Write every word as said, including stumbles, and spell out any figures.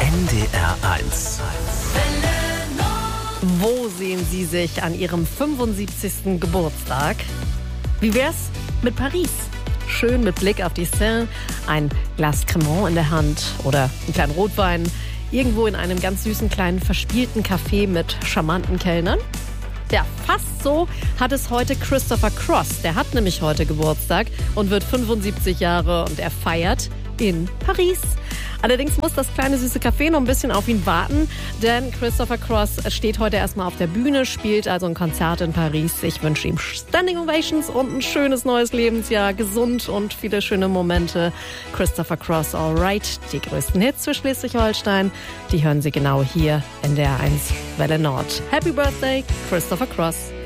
N D R eins. Wo sehen Sie sich an Ihrem fünfundsiebzigsten Geburtstag? Wie wär's mit Paris? Schön mit Blick auf die Seine, ein Glas Cremant in der Hand oder einen kleinen Rotwein, irgendwo in einem ganz süßen kleinen verspielten Café mit charmanten Kellnern? Ja, fast so hat es heute Christopher Cross. Der hat nämlich heute Geburtstag und wird fünfundsiebzig Jahre und er feiert in Paris. Allerdings muss das kleine süße Café noch ein bisschen auf ihn warten, denn Christopher Cross steht heute erstmal auf der Bühne, spielt also ein Konzert in Paris. Ich wünsche ihm Standing Ovations und ein schönes neues Lebensjahr, gesund und viele schöne Momente. Christopher Cross, alright. Die größten Hits für Schleswig-Holstein, die hören Sie genau hier in der eins Welle Nord. Happy Birthday, Christopher Cross.